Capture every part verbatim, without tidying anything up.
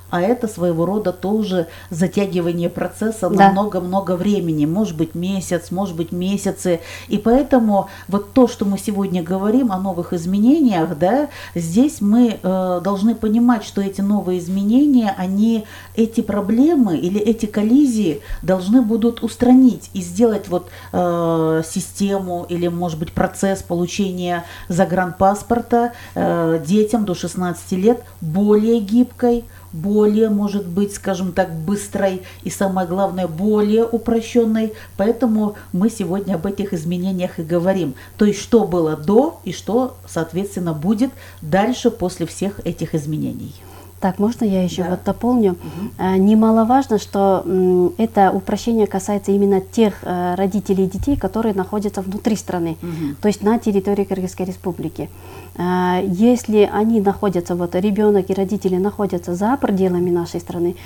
а это своего рода тоже затягивание процесса Да. на много-много времени, может быть месяц, может быть месяцы, и поэтому вот то, что мы сегодня говорим о новых изменениях, да, здесь мы э, должны понимать, что эти новые изменения, они эти проблемы или эти коллизии должны будут устранить и сделать вот э, систему или, может быть, процесс получения загранпаспорта э, детям до шестнадцати лет более гибкой, более, может быть, скажем так, быстрой и, самое главное, более упрощенной. Поэтому мы сегодня об этих изменениях и говорим. То есть, что было до и что, соответственно, будет дальше после всех этих изменений. Так, можно я еще Да. вот дополню? Угу. Немаловажно, что м, это упрощение касается именно тех э, родителей и детей, которые находятся внутри страны, Угу. то есть на территории Кыргызской республики. Э, Если они находятся, вот ребенок и родители находятся за пределами нашей страны,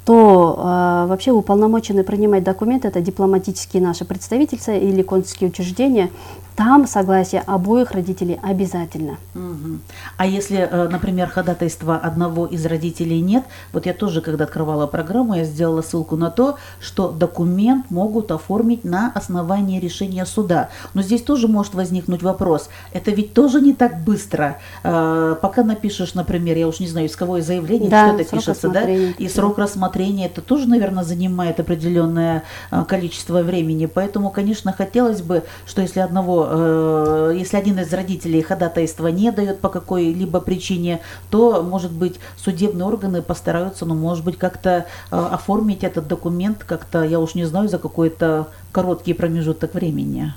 то э, вообще уполномочены принимать документы, это дипломатические наши представительства или консульские учреждения, там согласие обоих родителей обязательно. Угу. А если, э, например, ходатайства одного из родителей нет, вот я тоже, когда открывала программу, я сделала ссылку на то, что документ могут оформить на основании решения суда. Но здесь тоже может возникнуть вопрос, это ведь тоже не так быстро. Э, Пока напишешь, например, я уж не знаю, исковое заявление, Да, что это срок пишется, да, рассмотрения. и срок рассмотрения, это тоже, наверное, занимает определенное э, количество времени. Поэтому, конечно, хотелось бы, что если одного если один из родителей ходатайства не дает по какой-либо причине, то, может быть, судебные органы постараются, ну, может быть, как-то э, оформить этот документ, как-то, я уж не знаю, за какой-то короткий промежуток времени.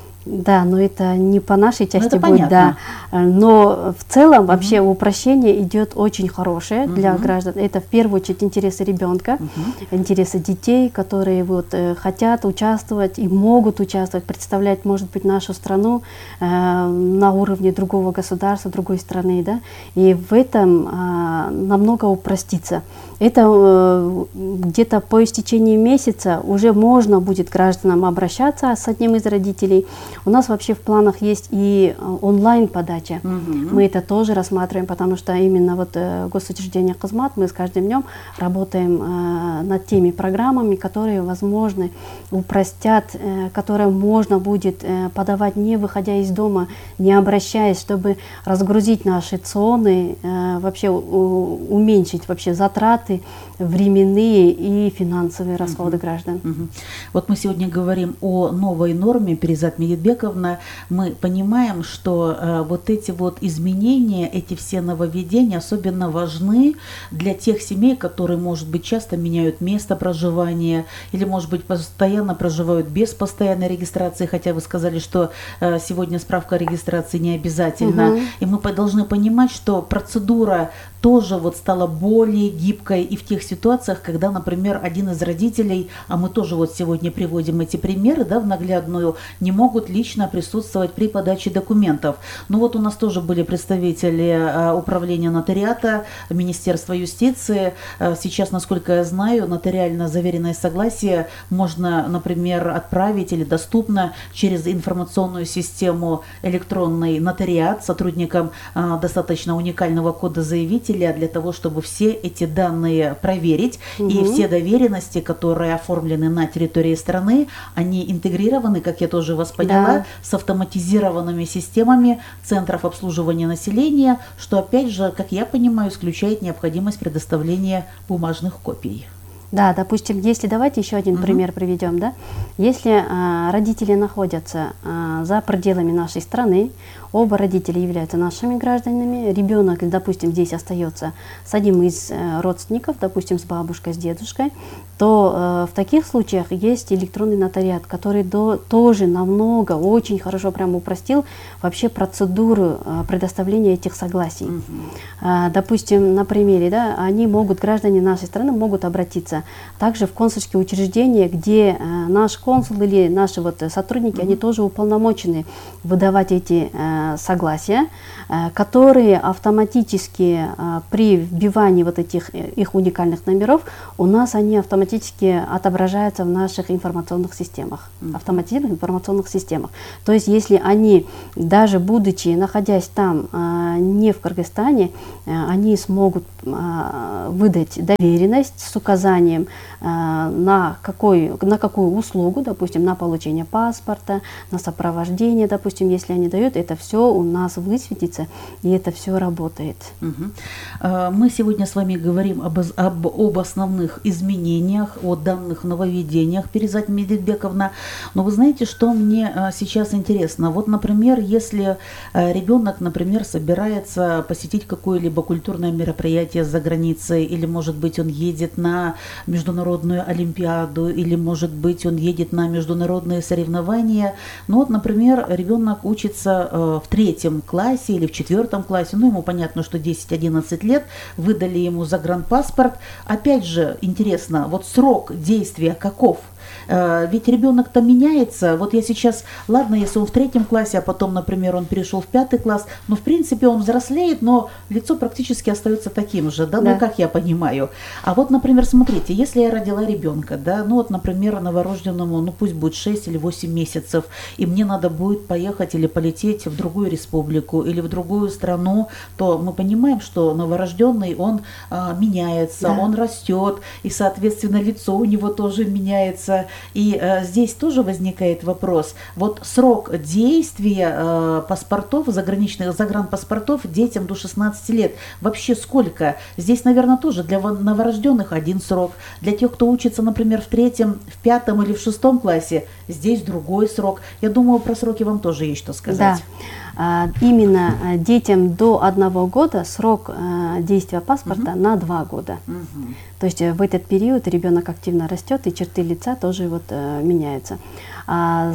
Да, но это не по нашей части это будет, да. понятно. Но в целом вообще упрощение идет очень хорошее для Мгм. граждан. Это в первую очередь интересы ребенка, Мгм. интересы детей, которые вот э, хотят участвовать и могут участвовать, представлять, может быть, нашу страну э, на уровне другого государства, другой страны, да. И в этом э, намного упростится. Это э, где-то по истечении месяца уже можно будет гражданам обращаться с одним из родителей. У нас вообще в планах есть и онлайн-подача. Мгм. Мы это тоже рассматриваем, потому что именно вот э, госучреждение Кызмат, мы с каждым днем работаем э, над теми программами, которые, возможно, упростят, э, которые можно будет э, подавать, не выходя из дома, не обращаясь, чтобы разгрузить наши ЦОНы, э, вообще у, уменьшить вообще затраты временные и финансовые расходы Мгм. граждан. Мгм. Вот мы сегодня говорим о новой норме, Перизат Медетбековна. Мы понимаем, что э, вот эти вот изменения, эти все нововведения особенно важны для тех семей, которые, может быть, часто меняют место проживания или, может быть, постоянно проживают без постоянной регистрации, хотя вы сказали, что э, сегодня справка о регистрации не обязательна. Мгм. И мы по- должны понимать, что процедура тоже вот стала более гибкой и в тех ситуациях, когда, например, один из родителей, а мы тоже вот сегодня приводим эти примеры, да, в наглядную, не могут лично присутствовать при подаче документов. Ну вот у нас тоже были представители а, управления нотариата, Министерства юстиции. А, сейчас, насколько я знаю, нотариально заверенное согласие можно, например, отправить или доступно через информационную систему электронный нотариат сотрудникам а, достаточно уникального кода заявителя для того, чтобы все эти данные проверить. И Мгм. все доверенности, которые оформлены на территории страны, они интегрированы, как я тоже вас поняла, Да. с автоматизированными системами центров обслуживания населения, что, опять же, как я понимаю, исключает необходимость предоставления бумажных копий. Да, допустим, если давайте еще один Мгм. пример приведем, да, если а, родители находятся а, за пределами нашей страны, оба родителя являются нашими гражданами, ребенок, допустим, здесь остается с одним из э, родственников, допустим, с бабушкой, с дедушкой, то э, в таких случаях есть электронный нотариат, который до, тоже намного, очень хорошо прям упростил вообще процедуру э, предоставления этих согласий. Мгм. А, допустим, на примере, да, они могут, граждане нашей страны могут обратиться находится. Также в консульские учреждения, где э, наш консул или наши вот сотрудники, mm-hmm. они тоже уполномочены выдавать эти э, согласия, э, которые автоматически э, при вбивании вот этих э, их уникальных номеров у нас они автоматически отображаются в наших информационных системах, mm-hmm. автоматизированных информационных системах. То есть если они, даже будучи, находясь там, э, не в Кыргызстане, э, они смогут э, выдать доверенность с указанием э, на, какой, на какую услугу, допустим, на получение паспорта, на сопровождение, допустим, если они дают, это все у нас высветится, и это все работает. Угу. Мы сегодня с вами говорим об, об, об основных изменениях, о данных нововведениях, Перизат Медетбековна. Но вы знаете, что мне сейчас интересно? Вот, например, если ребенок, например, собирается посетить какое-либо культурное мероприятие за границей, или, может быть, он едет на международную олимпиаду, или, может быть, он едет на международные соревнования. Ну вот, например, ребенок учится э, в третьем классе или в четвертом классе, ну, ему понятно, что десять-одиннадцать лет, выдали ему загранпаспорт. Опять же, интересно, вот срок действия каков? Ведь ребенок-то меняется. Вот я сейчас, ладно, если он в третьем классе, а потом, например, он перешел в пятый класс, но в принципе он взрослеет, но лицо практически остается таким же, да, да. Ну как я понимаю. А вот, например, смотрите, если я родила ребенка, да, ну вот, например, новорожденному, ну пусть будет шесть или восемь месяцев, и мне надо будет поехать или полететь в другую республику или в другую страну, то мы понимаем, что новорожденный, он а, меняется, да. Он растет, и, соответственно, лицо у него тоже меняется. И э, здесь тоже возникает вопрос, вот срок действия э, паспортов, заграничных загранпаспортов детям до шестнадцати лет, вообще сколько? Здесь, наверное, тоже для новорожденных один срок, для тех, кто учится, например, в третьем, в пятом или в шестом классе, здесь другой срок. Я думаю, про сроки вам тоже есть что сказать. Да. Именно детям до одного года срок действия паспорта угу. на два года. Угу. То есть в этот период ребенок активно растет, и черты лица тоже вот меняются. А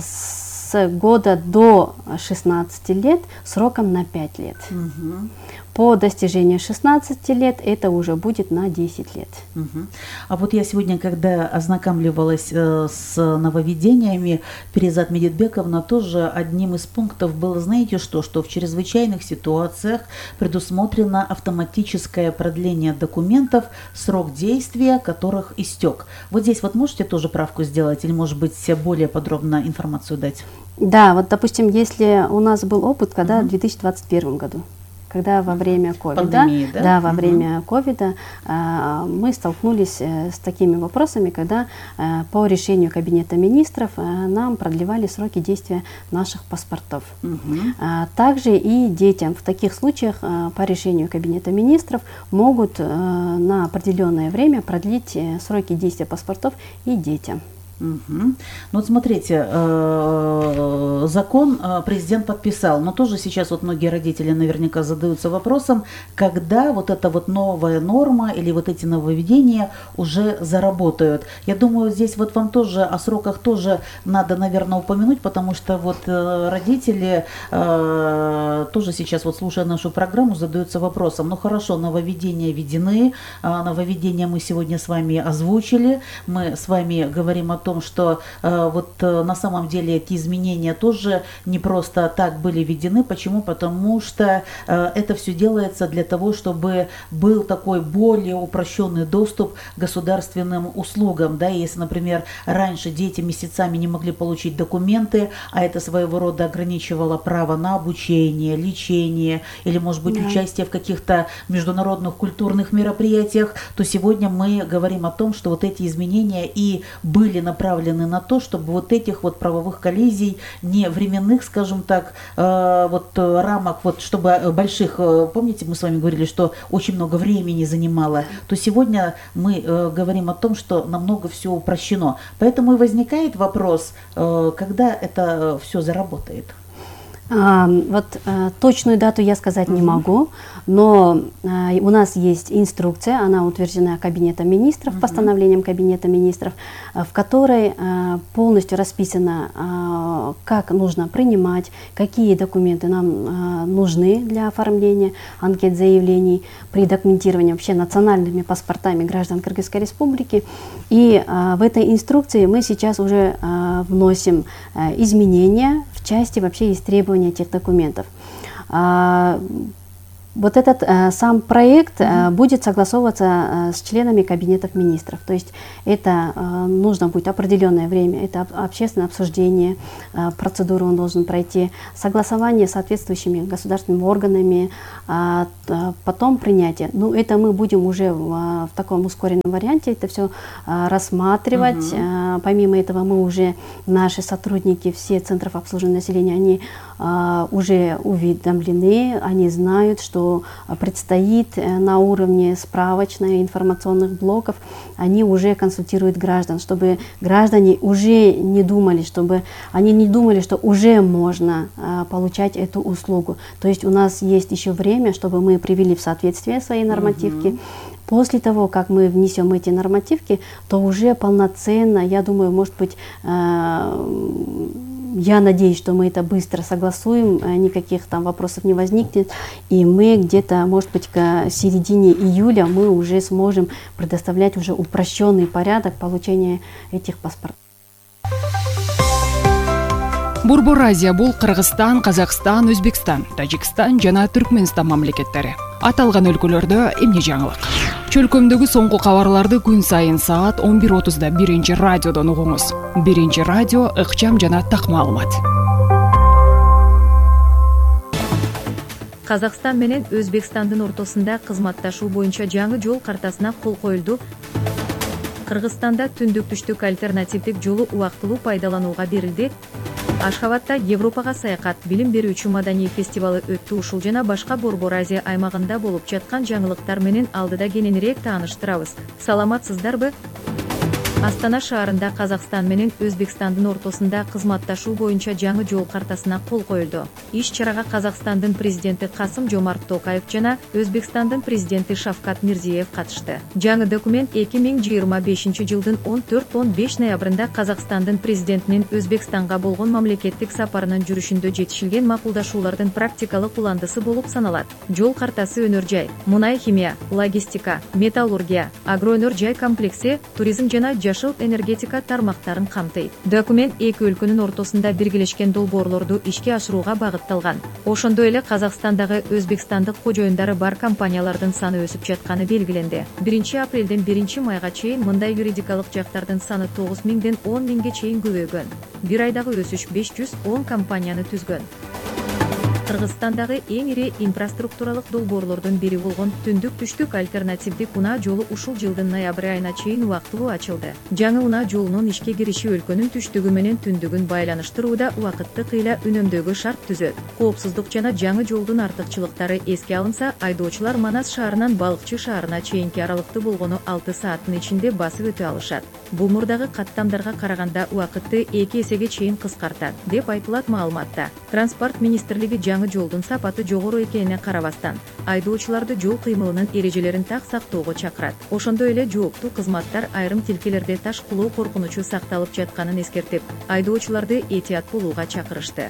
с года до шестнадцати лет сроком на пять лет. Угу. По достижении шестнадцати лет это уже будет на десять лет. Угу. А вот я сегодня, когда ознакомливалась э, с нововведениями, Перизат Медетбековна, тоже одним из пунктов было, знаете что, что в чрезвычайных ситуациях предусмотрено автоматическое продление документов, срок действия которых истек. Вот здесь вот можете тоже правку сделать или, может быть, более подробно информацию дать? Да, вот, допустим, если у нас был опыт, когда угу. в две тысячи двадцать первом году, когда во время ковида, да? Да, во угу. время ковида э, мы столкнулись э, с такими вопросами, когда э, по решению Кабинета министров э, нам продлевали сроки действия наших паспортов. Угу. А также и детям в таких случаях э, по решению Кабинета министров могут э, на определенное время продлить э, сроки действия паспортов и детям. Угу. Ну вот смотрите, э, закон э, президент подписал, но тоже сейчас вот многие родители наверняка задаются вопросом, когда вот эта вот новая норма или вот эти нововведения уже заработают. Я думаю, здесь вот вам тоже о сроках тоже надо, наверное, упомянуть, потому что вот э, родители э, тоже сейчас, вот слушая нашу программу, задаются вопросом, ну хорошо, нововведения введены, э, нововведения мы сегодня с вами озвучили, мы с вами говорим о том, что э, вот э, на самом деле эти изменения тоже не просто так были введены. Почему? Потому что э, это все делается для того, чтобы был такой более упрощенный доступ к государственным услугам. Да? Если, например, раньше дети месяцами не могли получить документы, а это своего рода ограничивало право на обучение, лечение или, может быть, да. участие в каких-то международных культурных мероприятиях, то сегодня мы говорим о том, что вот эти изменения и были на направлены на то, чтобы вот этих вот правовых коллизий, не временных, скажем так, э, вот рамок, вот чтобы больших, э, помните, мы с вами говорили, что очень много времени занимало, то сегодня мы э, говорим о том, что намного все упрощено. Поэтому и возникает вопрос, э, когда это все заработает. А, Вот а, точную дату я сказать не могу, но а, у нас есть инструкция, она утверждена Кабинетом министров, постановлением Кабинета министров, а, в которой а, полностью расписано, а, как нужно принимать, какие документы нам а, нужны для оформления анкет заявлений при документировании вообще национальными паспортами граждан Кыргызской Республики. И а, в этой инструкции мы сейчас уже а, вносим а, изменения в части вообще есть требования этих документов. А, Вот этот э, сам проект э, будет согласовываться э, с членами кабинетов министров. То есть это э, нужно будет определенное время, это об- общественное обсуждение, э, процедуру он должен пройти, согласование с соответствующими государственными органами, а, т- потом принятие. Ну, это мы будем уже в, а, в таком ускоренном варианте это все а, рассматривать. Мгм. А, помимо этого мы уже, наши сотрудники, все центров обслуживания населения, они а, уже уведомлены, они знают, что предстоит э, на уровне справочно-информационных блоков, они уже консультируют граждан, чтобы граждане уже не думали, чтобы они не думали, что уже можно а, получать эту услугу. То есть у нас есть еще время, чтобы мы привели в соответствие свои нормативки. Мгм. После того, как мы внесем эти нормативки, то уже полноценно, я думаю, может быть, э, я надеюсь, что мы это быстро согласуем, э, никаких там вопросов не возникнет, и мы где-то, может быть, к середине июля мы уже сможем предоставлять уже упрощенный порядок получения этих паспортов. Борбор Азия бул Кыргызстан, Казакстан, Өзбекстан, Тажикстан жана Түркменстан мамлекеттери. Аталган өлкөлөрдө эмне жаңылык? Чөлкөмдөгү соңку кабарларды күн сайын саат он бир отузда биринчи радиодон угуңуз. Биринчи радио ыкчам жана так маалымат. Казакстан менен Өзбекстандын ортосунда кызматташуу боюнча жаңы жол картасына кол коюлду. Кыргызстанда түндүк-түштүк альтернативдик жолу убактылуу пайдаланууга берилди. Ашхабадда Европага саякат билим берүүчү маданий фестивалы өттү. Ушул жана башка Борбор Азия аймагында болуп жаткан жаңылыктар менен алдыда кененирээк тааныштырабыз. Саламатсыздарбы? Астана шаарында Казакстан менен Өзбекстандын ортосунда кызматташуу боюнча жаңы жол картасына кол коюлду. Иш чарага Казакстандын президенти Касым Жомарт Токаев жана Өзбекстандын президенти Шавкат Мирзиеев катышты. Жаңы документ эки миң жыйырма бешинчи жылдын он төрт он беш ноябрында Казакстандын президентинин Өзбекстанга болгон мамлекеттик сапарынын жүрүшүндө жетишилген макулдашуулардын практикалык уландысы болуп саналат. Жол картасы өнөр жай, мунай химия, логистика, металлургия, агроөнөр жай комплекси, туризм жана жашыл энергетика тармактарын камтыйт. Документ эки өлкөнүн ортосунда биргелешкен долбоорлорду ишке ашырууга багытталган. Ошондой эле Казакстандагы өзбекстандык кожоюндары бар компаниялардын саны өсүп жатканы белгиленди. биринчи апрелден биринчи майга чейин мындай юридикалык жактардын саны тогуз миңден он миңге чейин көбөйгөн. Бир айдагы өсүш беш жүз он компанияны түзгөн. Кыргызстандагы эң ири инфраструктуралык долбоорлордун бири болгон түндүк-түштүк альтернативдик унаа жолу ушул жылдын ноябрь айына чейин убактылуу ачылды. Жаңы унаа жолунун ишке кириши өлкөнүн түштүгү менен түндүгүн байланыштырууда убакыттык ыйла үнөмдөгү шарт түзөт. Коопсуздук жана жаңы жолдун артыкчылыктары эске алынса, айдоочулар Манас шаарынан Балыкчы шаарына чейинки аралыкты болгону алты сааттын ичинде басып өтө алышат. Бул мурдагы каттамдарга караганда убакытты эки эсеге чейин кыскартат, деп айтылат маалыматта. Транспорт министрлиги жаңы жолдун сапаты жогору экенине карабастан, айдоочуларды жол кыймылынын эрежелерин так сактоого чакырат. Ошондой эле жооптуу кызматтар айрым тилкелерде таш кулоо коркунучу сакталып жатканын эскертип, айдоочуларды этият болууга чакырышты.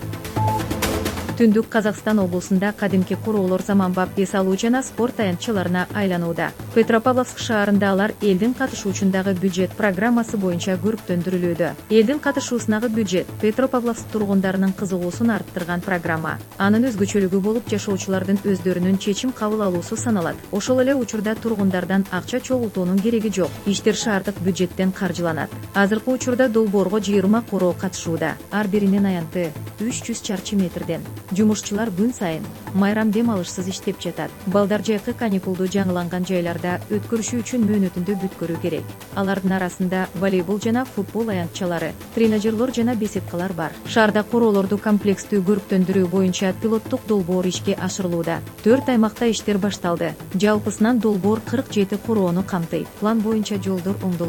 Түндүк Казакстан облусунда кадимки куроолор заманбап эс алуу жана спорт аянтчыларына айланууда. Петропавловск шаарында алар элдин катышуучундагы бюджет программасы боюнча көрүктөндүрүлүүдө. Элдин катышуусундагы бюджет Петропавловск тургундарынын кызыгуусун арттырган программа. Анын өзгөчөлүгү болуп жашоочулардын өздөрүнүн чечим кабыл алуусу саналат. Ошол эле учурда тургундардан акча чогултуунун кереги жок. Иштер шаардык бюджеттен каржыланат. Азыркы учурда долбоорго жыйырма короо катышууда. Ар биринин аянты үч жүз чарчы метрден. Жумушчулар күн сайын майрам дем алышсыз иштеп жатат. Балдар жайкы каникулду жаңыланган жайларда өткөрүшү үчүн мөөнөтүндө бүткөрүү керек. Алардын арасында волейбол жана футбол аянтчалары, тренажерлор жана беседкалар бар. Шаарда короолорду комплекстүү көрүктөндүрүү боюнча пилоттук долбоор ишке ашырылууда. Төрт аймакта иштер башталды. Жалпысынан долбоор кырк жети короону камтыйт. План боюнча жолдор оңдолуп,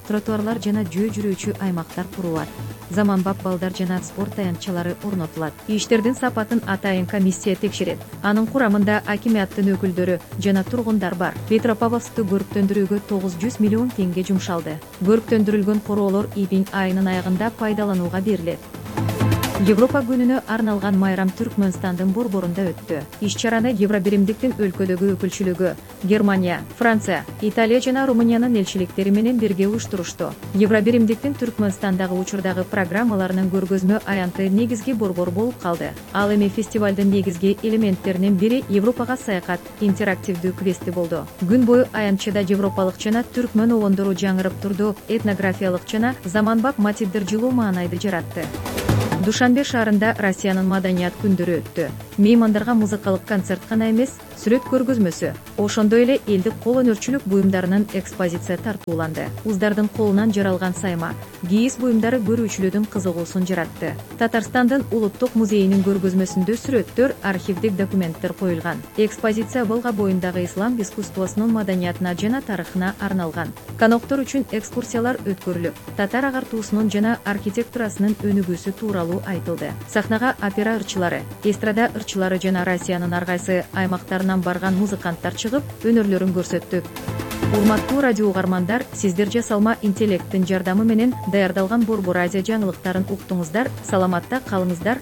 тротуарлар жана жөө жүрүүчү аймактар курулат. Заманбап балдар жана спорт таянтчалары орнотулат. Иштердин сапатын атайын комиссия текшерет. Анын курамында акимияттын өкүлдөрү жана тургундар бар. Петропавловскты көрктөндүрүүгө тогуз жүз миллион теңге жумшалды. Көрктөндүрүлгөн короолор июнь айынын аягында пайдаланууга берилет. Европа күнүнө арналган майрам Түркмөнстандын борборунда өттү. Иш-чараны Евробиримдиктин өлкөдөгү өкүлчүлүгү Германия, Франция, Италия жана Румыниянын элчиликтери менен бирге уюштурушту. Евробиримдиктин Түркмөнстандагы учурдагы программаларынын көргөзмө аянты негизги борбор болуп калды. Ал эми фестивалдын негизги элементтеринин бири Европага саякат интерактивдүү квести болду. Күн бою аянтчыда европалык жана түркмөн обондору жаңырып турду, этнографиялык жана заманбап мотивдер жылуу маанайды жаратты. Душанбе шаарында Россиянын маданият күндөрү өттү. Меймандарга музыкалык концерт гана эмес, сүрөт көргөзмөсү, ошондой эле элдик кол өнөрчүлүк буюмдарынын экспозиция тартууланды. Уздардын колунан жаралган сайма, кийиз буюмдары көрүүчүлөрдүн кызыгуусун жаратты. Татарстандын улуттук музейинин көргөзмөсүндө сүрөттөр, архивдик документтер коюлган. Экспозиция Волга боюндагы ислам искусствосунун маданиятына жана тарыхына арналган. Коноктор үчүн экскурсиялар өткөрүлүп, татар агартуусунун жана архитектурасынын өнүгүүсү тууралуу айтылды. Сахнага опера ырчылары, эстрада ырчылары жана Россиянын ар кайсы аймактарынан барган музыканттар чыгып, өнөрлөрүн көрсөттү. Урматтуу радио угармандар, сиздер жасалма интеллекттин жардамы менен даярдалган Борбор Азия жаңылыктарын уктуңуздар. Саламатта калыңыздар.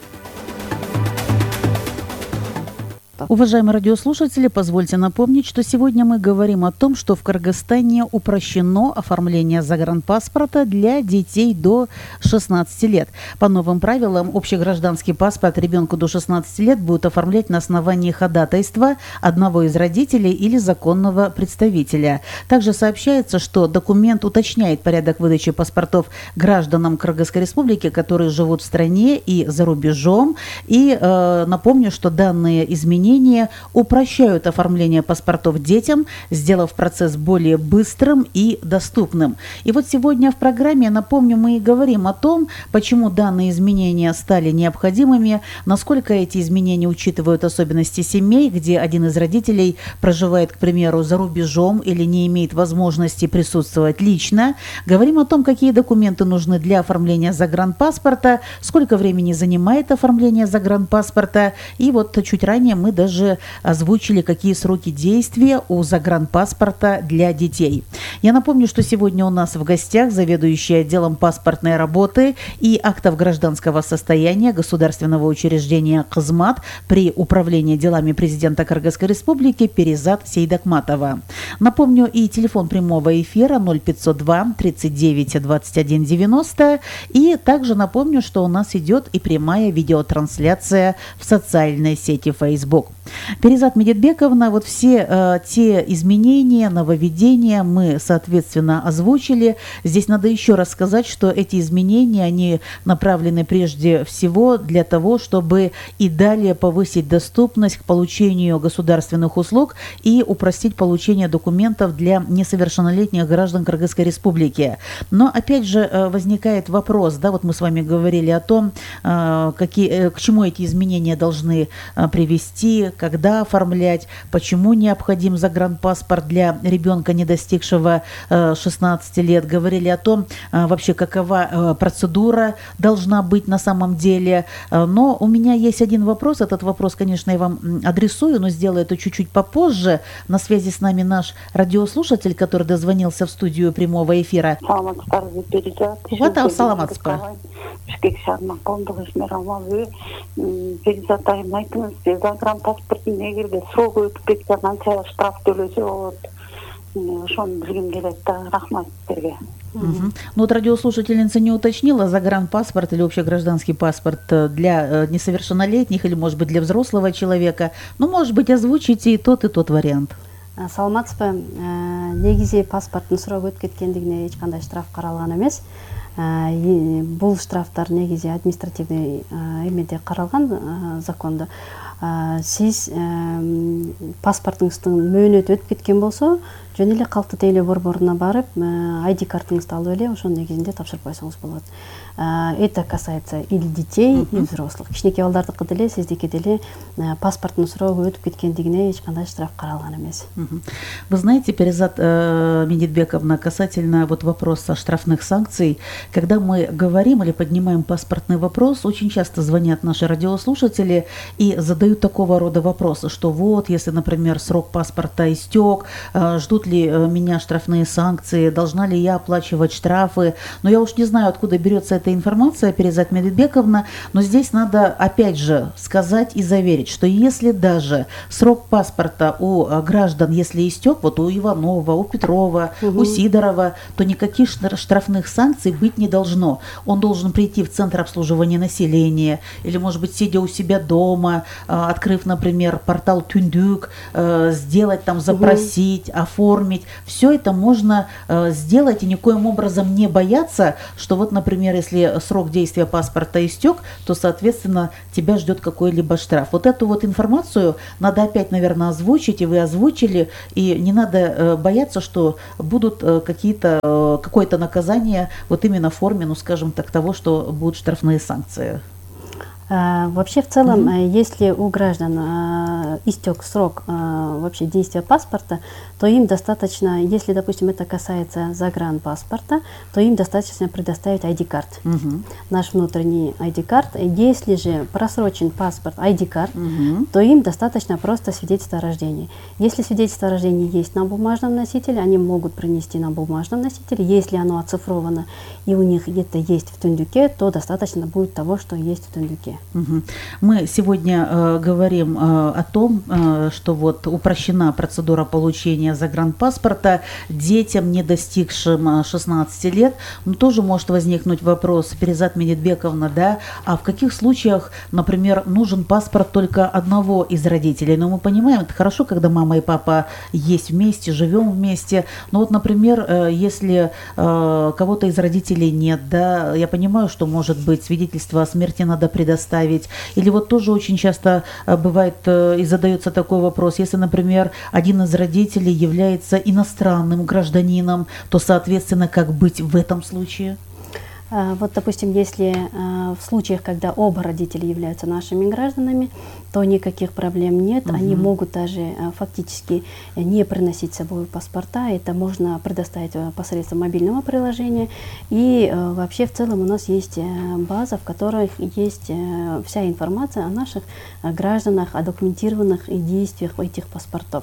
Уважаемые радиослушатели, позвольте напомнить, что сегодня мы говорим о том, что в Кыргызстане упрощено оформление загранпаспорта для детей до шестнадцати лет. По новым правилам, общегражданский паспорт ребенку до шестнадцати лет будет оформлять на основании ходатайства одного из родителей или законного представителя. Также сообщается, что документ уточняет порядок выдачи паспортов гражданам Кыргызской Республики, которые живут в стране и за рубежом. И э, напомню, что данные изменения упрощают оформление паспортов детям, сделав процесс более быстрым и доступным. И вот сегодня в программе, напомню, мы и говорим о том, почему данные изменения стали необходимыми, насколько эти изменения учитывают особенности семей, где один из родителей проживает, к примеру, за рубежом или не имеет возможности присутствовать лично. Говорим о том, какие документы нужны для оформления загранпаспорта, сколько времени занимает оформление загранпаспорта. И вот чуть ранее мы даже озвучили, какие сроки действия у загранпаспорта для детей. Я напомню, что сегодня у нас в гостях заведующий отделом паспортной работы и актов гражданского состояния государственного учреждения «Кызмат» при Управлении делами президента Кыргызской Республики Перизат Сейдакматова. Напомню и телефон прямого эфира ноль пятьсот два тридцать девять двадцать один девяносто. И также напомню, что у нас идет и прямая видеотрансляция в социальной сети Facebook. Перизат Медетбековна, вот все э, те изменения, нововведения мы, соответственно, озвучили. Здесь надо еще раз сказать, что эти изменения, они направлены прежде всего для того, чтобы и далее повысить доступность к получению государственных услуг и упростить получение документов для несовершеннолетних граждан Кыргызской Республики. Но, опять же, возникает вопрос, да, вот мы с вами говорили о том, э, какие, к чему эти изменения должны э, привести, когда оформлять, почему необходим загранпаспорт для ребенка, не достигшего э, шестнадцати лет. Говорили о том, э, вообще какова э, процедура должна быть на самом деле. Э, но у меня есть один вопрос. Этот вопрос, конечно, я вам адресую, но сделаю это чуть-чуть попозже. На связи с нами наш радиослушатель, который дозвонился в студию прямого эфира. Вата, саламатсызбы. Бишкек шаарынын коомдук ишмер амалы Перизат айым айтыңыз, загранпаспорттун эгерде срогу өтүп кетсе канча штраф төлөсө болот? Ошону билгим келет да. Рахмат силерге. Угу. Ну вот радиослушательница не уточнила, загранпаспорт или общегражданский паспорт для несовершеннолетних или, может быть, для взрослого человека. Ну, может быть, озвучите и тот, и тот вариант. Саламатсызбы. Негизи паспорттун срогу өтүп кеткендигине эч кандай штраф каралган эмес. Бул штрафтар негизи административный эмеде каралган закондо. Сиз паспортуңуздун мөөнөтү өтүп кеткен болсо, жөн эле калктуу тейлөө борборуна барып, ай ди картыңызды алып эле ошонун негизинде тапшырып койсоңуз болот. Это касается и детей, и взрослых. Кичинекей балдардыкы деле, сиздики деле паспорттун срогу өтүп кеткендигине эч кандай штраф каралган эмес. Вы знаете, Перизат э, Медетбековна, касательно вот вопроса штрафных санкций, когда мы говорим или поднимаем паспортный вопрос, очень часто звонят наши радиослушатели и задают такого рода вопросы, что вот, если, например, срок паспорта истек, э, ждут ли э, меня штрафные санкции, должна ли я оплачивать штрафы. Но я уж не знаю, откуда берется эта информация, Перизат Медетбековна, но здесь надо опять же сказать и заверить, что если даже срок паспорта у граждан, если истек, вот у Иванова, у Петрова, угу. у Сидорова, то никаких штрафных санкций быть не должно. Он должен прийти в Центр обслуживания населения или, может быть, сидя у себя дома, открыв, например, портал Түндүк, сделать там, запросить, угу. оформить. Все это можно сделать и никоим образом не бояться, что вот, например, если срок действия паспорта истек, то, соответственно, тебя ждет какой-либо штраф. Вот эту вот информацию надо опять, наверное, озвучить, и вы озвучили, и не надо бояться, что будут какие-то, какое-то наказание вот именно в форме, ну, скажем так, того, что будут штрафные санкции. Вообще, в целом, Mm-hmm. если у граждан истек срок вообще действия паспорта, то им достаточно, если, допустим, это касается загранпаспорта, то им достаточно предоставить ай ди-карт, mm-hmm. наш внутренний ай ди-карт. Если же просрочен паспорт, ай ди-карт, mm-hmm. то им достаточно просто свидетельство о рождении. Если свидетельство о рождении есть на бумажном носителе, они могут принести на бумажном носителе. Если оно оцифровано и у них где-то есть в Түндүке, то достаточно будет того, что есть в Түндүке. Угу. Мы сегодня э, говорим э, о том, э, что вот упрощена процедура получения загранпаспорта детям, не достигшим шестнадцати лет. Но тоже может возникнуть вопрос, Перизат Медетбековна, да, а в каких случаях, например, нужен паспорт только одного из родителей? Но мы понимаем, это хорошо, когда мама и папа есть вместе, живем вместе. Но вот, например, э, если э, кого-то из родителей нет, да, я понимаю, что, может быть, свидетельство о смерти надо предоставить. Или вот тоже очень часто бывает и задается такой вопрос, если, например, один из родителей является иностранным гражданином, то, соответственно, как быть в этом случае? Вот, допустим, если в случаях, когда оба родителя являются нашими гражданами, то никаких проблем нет. Угу. Они могут даже фактически не приносить с собой паспорта. Это можно предоставить посредством мобильного приложения. И вообще в целом у нас есть база, в которой есть вся информация о наших гражданах, о документированных действиях этих паспортов.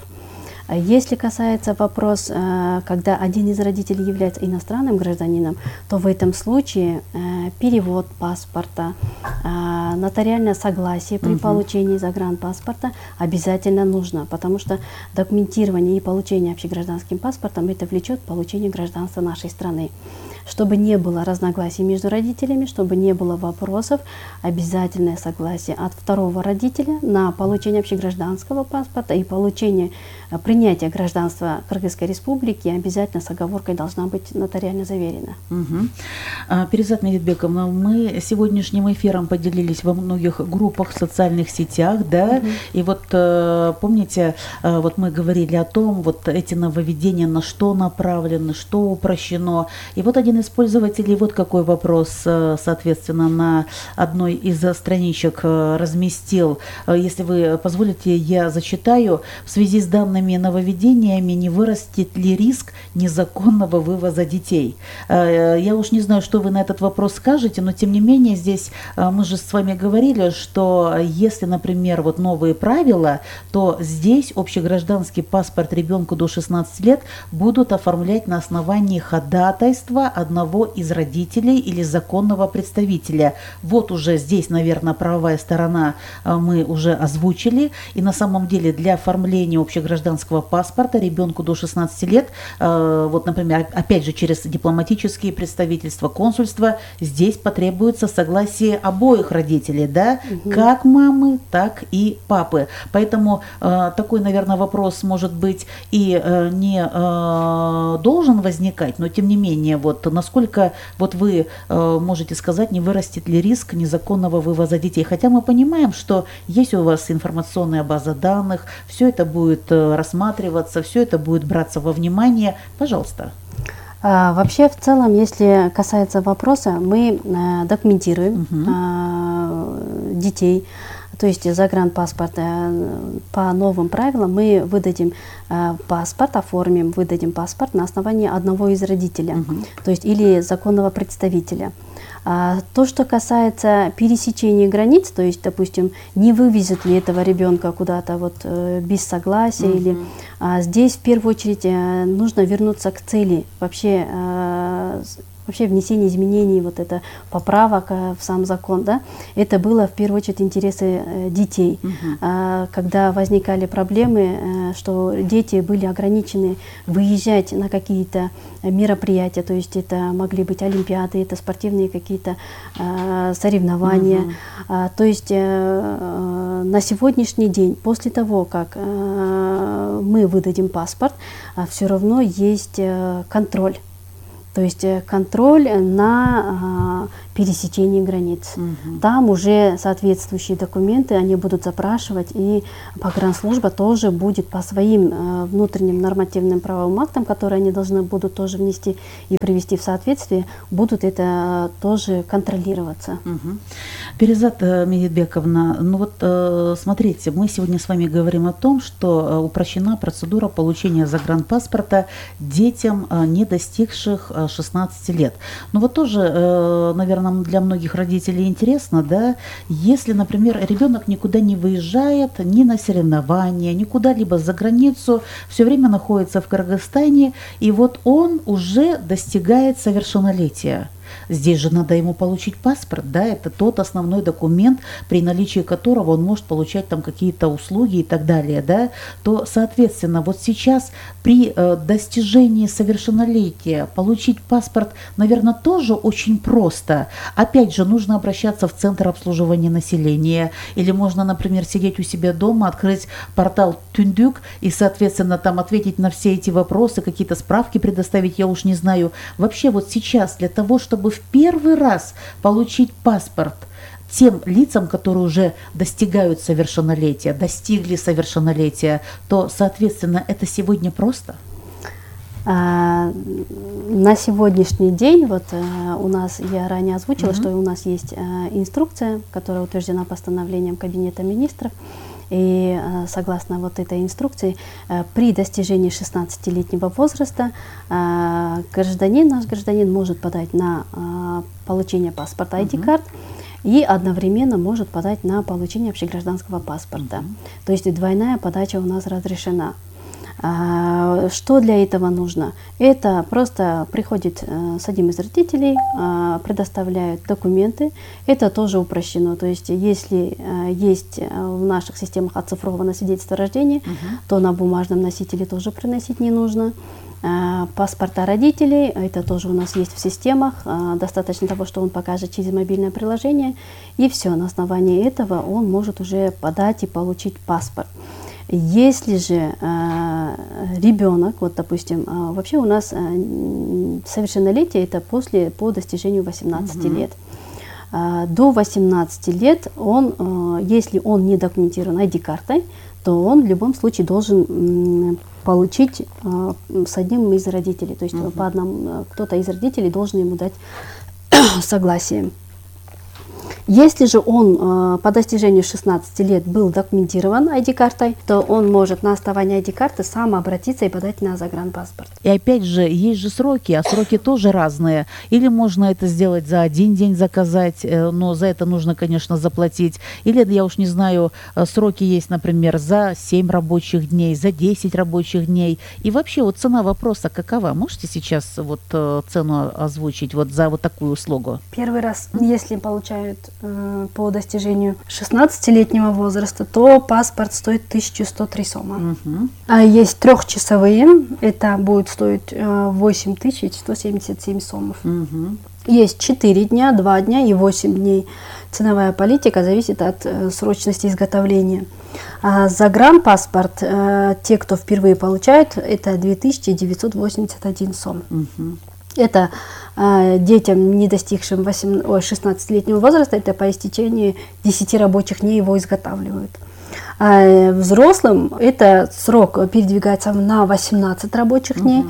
Если касается вопроса, когда один из родителей является иностранным гражданином, то в этом случае перевод паспорта, нотариальное согласие при угу. получении загранпаспорта обязательно нужно, потому что документирование и получение общегражданским паспортом это влечет получение гражданства нашей страны. Чтобы не было разногласий между родителями, чтобы не было вопросов, обязательное согласие от второго родителя на получение общегражданского паспорта и получение принятия гражданства Кыргызской Республики обязательно с оговоркой должна быть нотариально заверена. Угу. Перизат Медетбековна, мы сегодняшним эфиром поделились во многих группах в социальных сетях, да, угу. и вот помните, вот мы говорили о том, вот эти нововведения на что направлены, что упрощено, и вот один из пользователей вот какой вопрос, соответственно, на одной из страничек разместил. Если вы позволите, я зачитаю. В связи с данными нововведениями не вырастет ли риск незаконного вывоза детей? Я уж не знаю, что вы на этот вопрос скажете, но тем не менее здесь мы же с вами говорили, что если, например, вот новые правила, то здесь общегражданский паспорт ребенку до шестнадцати лет будут оформлять на основании ходатайства одного из родителей или законного представителя. Вот уже здесь, наверное, правовая сторона мы уже озвучили. И на самом деле для оформления общегражданского паспорта ребенку до шестнадцати лет, вот, например, опять же через дипломатические представительства, консульства, здесь потребуется согласие обоих родителей, да, угу. как мамы, так и папы. Поэтому такой, наверное, вопрос может быть и не должен возникать, но тем не менее, вот насколько вот вы э, можете сказать, не вырастет ли риск незаконного вывоза детей? Хотя мы понимаем, что есть у вас информационная база данных, все это будет э, рассматриваться, все это будет браться во внимание. Пожалуйста. А, вообще, в целом, если касается вопроса, мы э, документируем угу. э, детей, То есть загранпаспорт по новым правилам мы выдадим паспорт, оформим, выдадим паспорт на основании одного из родителей, угу. то есть или законного представителя. А то, что касается пересечения границ, то есть, допустим, не вывезет ли этого ребенка куда-то вот э, без согласия, mm-hmm. или а, здесь в первую очередь э, нужно вернуться к цели вообще. Э, Вообще внесение изменений, вот это поправок в сам закон, да, это было в первую очередь интересы детей. Uh-huh. а, когда возникали проблемы, что дети были ограничены выезжать на какие-то мероприятия, то есть это могли быть олимпиады, это спортивные какие-то а, соревнования. Uh-huh. а, то есть а, на сегодняшний день, после того, как а, мы выдадим паспорт, а, все равно есть а, контроль. То есть контроль на э, пересечении границ. Угу. Там уже соответствующие документы они будут запрашивать, и погранслужба тоже будет по своим э, внутренним нормативным правовым актам, которые они должны будут тоже внести и привести в соответствие, будут это э, тоже контролироваться. Угу. Перизат Мегетбековна, ну вот э, смотрите, мы сегодня с вами говорим о том, что э, упрощена процедура получения загранпаспорта детям, э, не достигших э, шестнадцати лет. Ну вот тоже, э, наверное, для многих родителей интересно, да, если, например, ребенок никуда не выезжает, ни на соревнования, ни куда-либо за границу, все время находится в Кыргызстане, и вот он уже достигает совершеннолетия. Здесь же надо ему получить паспорт, да, это тот основной документ, при наличии которого он может получать там какие-то услуги и так далее, да, то, соответственно, вот сейчас при э, достижении совершеннолетия получить паспорт, наверное, тоже очень просто. Опять же, нужно обращаться в Центр обслуживания населения, или можно, например, сидеть у себя дома, открыть портал Түндүк и, соответственно, там ответить на все эти вопросы, какие-то справки предоставить, я уж не знаю. Вообще вот сейчас для того, чтобы в первый раз получить паспорт тем лицам, которые уже достигают совершеннолетия, достигли совершеннолетия, то, соответственно, это сегодня просто? А, на сегодняшний день, вот а, у нас, я ранее озвучила, mm-hmm. что у нас есть а, инструкция, которая утверждена постановлением Кабинета министров. И э, согласно вот этой инструкции, э, при достижении шестнадцатилетнего возраста э, гражданин, наш гражданин может подать на э, получение паспорта ай ди-карт uh-huh. и одновременно может подать на получение общегражданского паспорта. Uh-huh. То есть двойная подача у нас разрешена. А, что для этого нужно? Это просто приходит э, с одним из родителей, э, предоставляют документы. Это тоже упрощено. То есть если э, есть в наших системах оцифровано свидетельство о рождении, uh-huh. то на бумажном носителе тоже приносить не нужно. Э, паспорта родителей, это тоже у нас есть в системах. Э, достаточно того, что он покажет через мобильное приложение. И все, на основании этого он может уже подать и получить паспорт. Если же э, ребенок, вот допустим, э, вообще у нас э, совершеннолетие это после, по достижению восемнадцати uh-huh. лет. Э, до восемнадцати лет он, э, если он не документирован ай ди-картой, то он в любом случае должен э, получить э, с одним из родителей. То есть uh-huh. по одному, кто-то из родителей должен ему дать согласие. Если же он э, по достижению шестнадцати лет был документирован ай ди-картой, то он может на основании ай ди-карты сам обратиться и подать на загранпаспорт. И опять же, есть же сроки, а сроки тоже разные. Или можно это сделать за один день заказать, э, но за это нужно, конечно, заплатить. Или, я уж не знаю, сроки есть, например, за семь рабочих дней, за десять рабочих дней. И вообще вот цена вопроса какова? Можете сейчас вот э, цену озвучить вот за вот такую услугу? Первый раз, mm-hmm. если получают по достижению шестнадцатилетнего возраста, то паспорт стоит тысяча сто три сома. Uh-huh. А есть трехчасовые, это будет стоить восемь тысяч сто семьдесят семь сомов. Uh-huh. Есть четыре дня, два дня и восемь дней. Ценовая политика зависит от э, срочности изготовления. А загранпаспорт, э, те, кто впервые получают, это две тысячи девятьсот восемьдесят один сом. Uh-huh. Это э, детям, не достигшим шестнадцатилетнего возраста, это по истечении десяти рабочих дней его изготавливают. А взрослым это срок передвигается на восемнадцать рабочих дней. Uh-huh.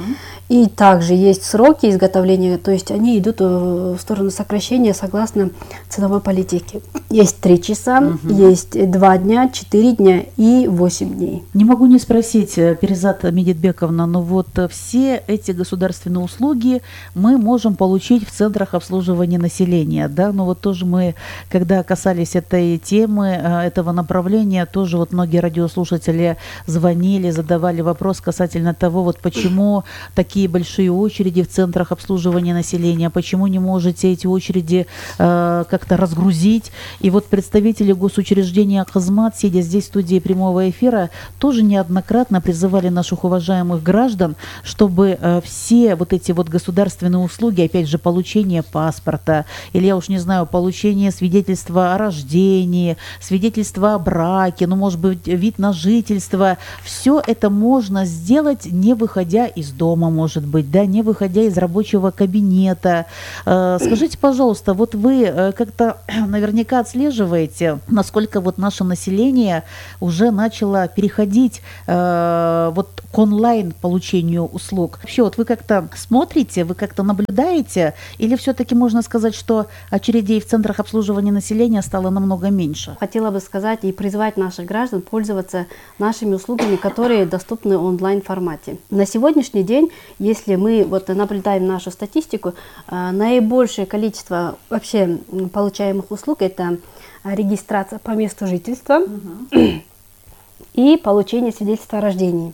И также есть сроки изготовления, то есть они идут в сторону сокращения согласно ценовой политике. Есть три часа, угу. есть два дня, четыре дня и восемь дней. Не могу не спросить, Перизат Медетбековна, но вот все эти государственные услуги мы можем получить в центрах обслуживания населения, да, но вот тоже мы, когда касались этой темы, этого направления, тоже вот многие радиослушатели звонили, задавали вопрос касательно того, вот почему такие Такие большие очереди в центрах обслуживания населения, почему не можете эти очереди э, как-то разгрузить? И вот представители госучреждения «Кызмат», сидя здесь в студии прямого эфира, тоже неоднократно призывали наших уважаемых граждан, чтобы э, все вот эти вот государственные услуги, опять же, получение паспорта, или я уж не знаю, получение свидетельства о рождении, свидетельства о браке, ну, может быть, вид на жительство, все это можно сделать, не выходя из дома, может быть, да, не выходя из рабочего кабинета. Скажите, пожалуйста, вот вы как-то наверняка отслеживаете, насколько вот наше население уже начало переходить вот к онлайн получению услуг. Вообще, вот вы как-то смотрите, вы как-то наблюдаете, или все-таки можно сказать, что очередей в центрах обслуживания населения стало намного меньше? Хотела бы сказать и призвать наших граждан пользоваться нашими услугами, которые доступны в онлайн формате. На сегодняшний день, если мы вот наблюдаем нашу статистику, наибольшее количество вообще получаемых услуг — это регистрация по месту жительства угу. и получение свидетельства о рождении.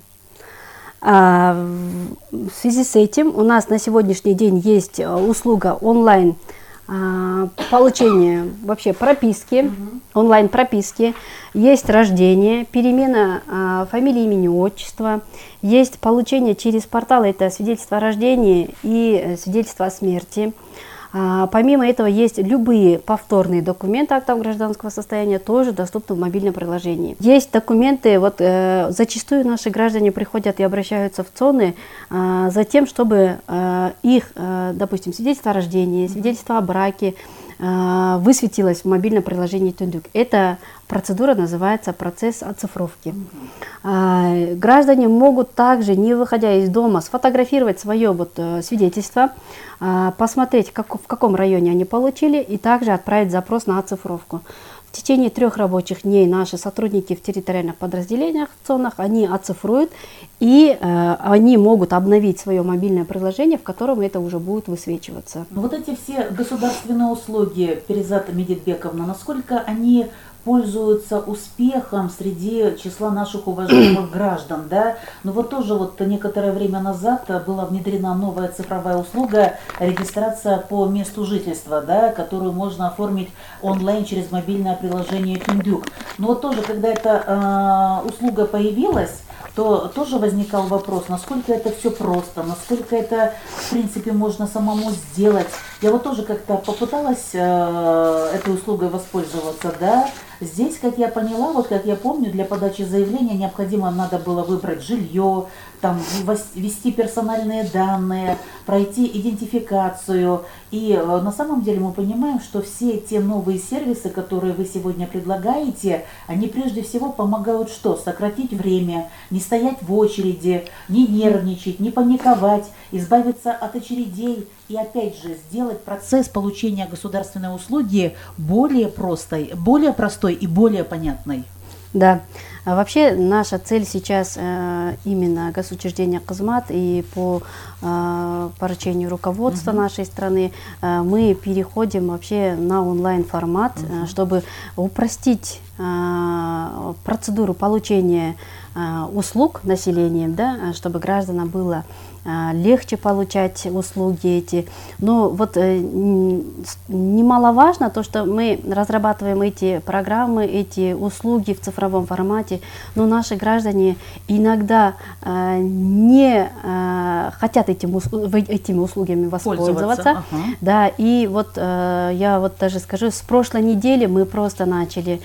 В связи с этим у нас на сегодняшний день есть услуга онлайн получение вообще прописки, угу. онлайн прописки, есть рождение, перемена а, фамилии, имени, отчества, есть получение через портал, это свидетельство о рождении и свидетельство о смерти. А, помимо этого есть любые повторные документы актов гражданского состояния, тоже доступны в мобильном приложении. Есть документы, вот э, зачастую наши граждане приходят и обращаются в ЦОНы э, за тем, чтобы э, их, э, допустим, свидетельство о рождении, свидетельство о браке э, высветилось в мобильном приложении Түндүк. Эта процедура называется процесс оцифровки. Э, граждане могут также, не выходя из дома, сфотографировать свое вот, э, свидетельство, посмотреть, как, в каком районе они получили, и также отправить запрос на оцифровку. В течение трех рабочих дней наши сотрудники в территориальных подразделениях, в ЦОНах, они оцифруют, и э, они могут обновить свое мобильное приложение, в котором это уже будет высвечиваться. Вот эти все государственные услуги, Перизат Медетбековна, насколько они пользуются успехом среди числа наших уважаемых граждан, да? Но вот тоже вот некоторое время назад была внедрена новая цифровая услуга регистрация по месту жительства, да, которую можно оформить онлайн через мобильное приложение Түндүк. Но вот тоже, когда эта э, услуга появилась, то тоже возникал вопрос, насколько это все просто, насколько это, в принципе, можно самому сделать. Я вот тоже как-то попыталась э, этой услугой воспользоваться, да. Здесь, как я поняла, вот как я помню, для подачи заявления необходимо надо было выбрать жилье, там, ввести персональные данные, пройти идентификацию. И э, на самом деле мы понимаем, что все те новые сервисы, которые вы сегодня предлагаете, они прежде всего помогают что? Сократить время, не стоять в очереди, не нервничать, не паниковать, избавиться от очередей и опять же сделать процесс получения государственной услуги более простой, более простой и более понятной. Да, а вообще наша цель сейчас э, именно госучреждения «Кызмат» и по э, поручению руководства uh-huh. нашей страны э, мы переходим вообще на онлайн формат, uh-huh. э, чтобы упростить э, процедуру получения э, услуг населением, да, чтобы гражданам было легче получать услуги эти. Но вот э, немаловажно то, что мы разрабатываем эти программы, эти услуги в цифровом формате, но наши граждане иногда э, не э, хотят этим, этими услугами воспользоваться. Ага. Да, и вот э, я вот даже скажу, с прошлой недели мы просто начали,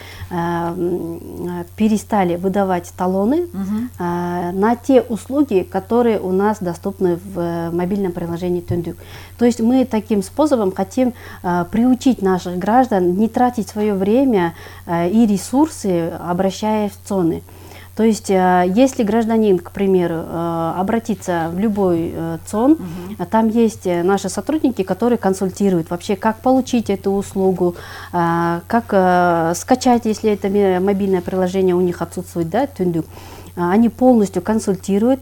э, перестали выдавать талоны угу. э, на те услуги, которые у нас доступны в мобильном приложении Түндүк. То есть мы таким способом хотим э, приучить наших граждан не тратить свое время э, и ресурсы, обращаясь в ЦОНы. То есть, если гражданин, к примеру, обратится в любой ЦОН, угу. там есть наши сотрудники, которые консультируют вообще, как получить эту услугу, как скачать, если это мобильное приложение у них отсутствует, да, Түндүк. Они полностью консультируют,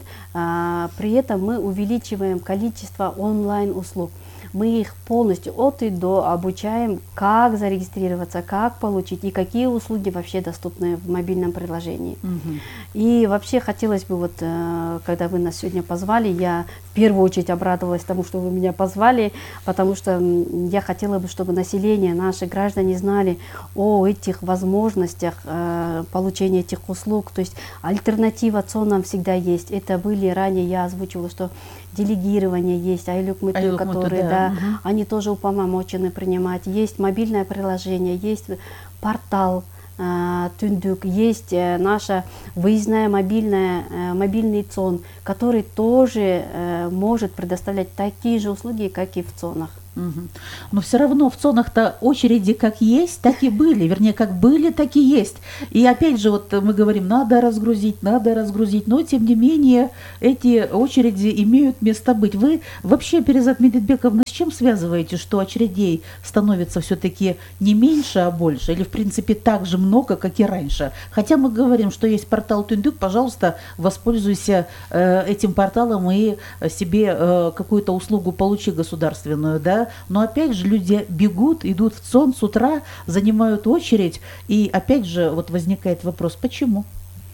при этом мы увеличиваем количество онлайн-услуг. Мы их полностью от и до обучаем, как зарегистрироваться, как получить и какие услуги вообще доступны в мобильном приложении. Угу. И вообще хотелось бы, вот, когда вы нас сегодня позвали, я в первую очередь обрадовалась тому, что вы меня позвали, потому что я хотела бы, чтобы население, наши граждане знали о этих возможностях э, получения этих услуг. То есть альтернатива ЦОНам всегда есть. Это были ранее, я озвучивала, что делегирование есть, айлюк-мыту, которые, да, да, угу. они тоже уполномочены принимать. Есть мобильное приложение, есть портал э, Түндүк, есть э, наша выездная мобильная, э, мобильный ЦОН, который тоже э, может предоставлять такие же услуги, как и в ЦОНах. Угу. Но все равно в ЦОНах-то очереди как есть, так и были. Вернее, как были, так и есть. И опять же, вот мы говорим, надо разгрузить, надо разгрузить. Но, тем не менее, эти очереди имеют место быть. Вы вообще, Перизат Медетбековна, с чем связываете, что очередей становится все-таки не меньше, а больше? Или, в принципе, так же много, как и раньше? Хотя мы говорим, что есть портал Түндүк, пожалуйста, воспользуйся э, этим порталом и себе э, какую-то услугу получи государственную, да? Но опять же люди бегут, идут в ЦОН с утра, занимают очередь, и опять же вот возникает вопрос, почему?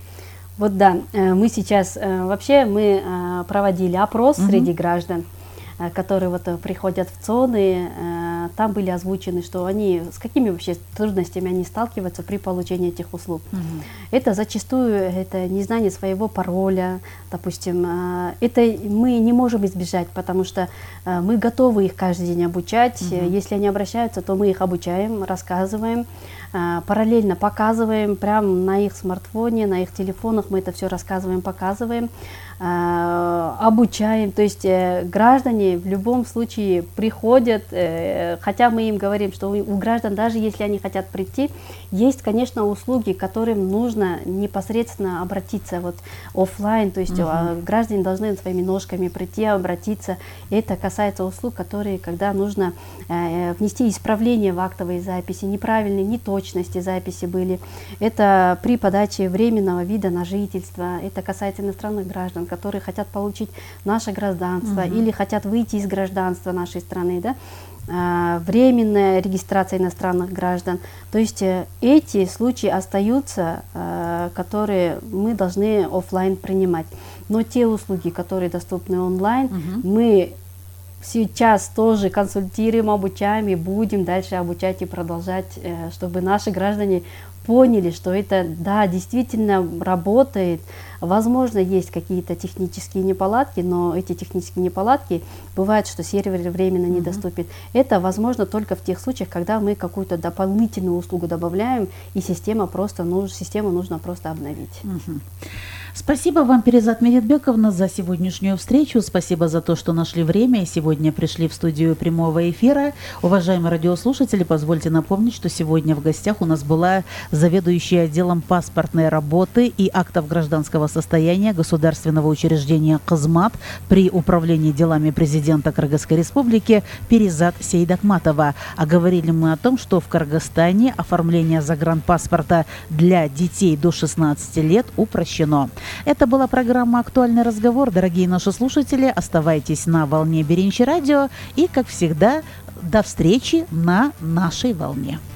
Вот да, мы сейчас, вообще мы проводили опрос угу. среди граждан, которые вот приходят в ЦОН, и там были озвучены, что они, с какими вообще трудностями они сталкиваются при получении этих услуг. Угу. Это зачастую это незнание своего пароля, допустим. Это мы не можем избежать, потому что мы готовы их каждый день обучать. Угу. Если они обращаются, то мы их обучаем, рассказываем, параллельно показываем, прямо на их смартфоне, на их телефонах мы это все рассказываем, показываем, обучаем. То есть граждане в любом случае приходят, хотя мы им говорим, что у граждан, даже если они хотят прийти, есть, конечно, услуги, к которым нужно непосредственно обратиться вот офлайн, то есть угу. граждане должны своими ножками прийти, обратиться. И это касается услуг, которые, когда нужно внести исправление в актовые записи, неправильные, неточности записи были. Это при подаче временного вида на жительство, это касается иностранных граждан, которые хотят получить наше гражданство угу. или хотят выйти из гражданства нашей страны, да? Временная регистрация иностранных граждан. То есть эти случаи остаются, которые мы должны офлайн принимать. Но те услуги, которые доступны онлайн, угу. мы сейчас тоже консультируем, обучаем и будем дальше обучать и продолжать, чтобы наши граждане поняли, что это, да, действительно работает. Возможно, есть какие-то технические неполадки, но эти технические неполадки, бывает, что сервер временно mm-hmm. недоступен. Это возможно только в тех случаях, когда мы какую-то дополнительную услугу добавляем, и система просто, ну, систему нужно просто обновить. Mm-hmm. Спасибо вам, Перизат Медетбековна, за сегодняшнюю встречу. Спасибо за то, что нашли время и сегодня пришли в студию прямого эфира. Уважаемые радиослушатели, позвольте напомнить, что сегодня в гостях у нас была заведующая отделом паспортной работы и актов гражданского состояния государственного учреждения «Кызмат» при управлении делами президента Кыргызской республики Перизат Сейдакматова. А говорили мы о том, что в Кыргызстане оформление загранпаспорта для детей до шестнадцати лет упрощено. Это была программа «Актуальный разговор». Дорогие наши слушатели, оставайтесь на волне Беренчи радио и, как всегда, до встречи на нашей волне.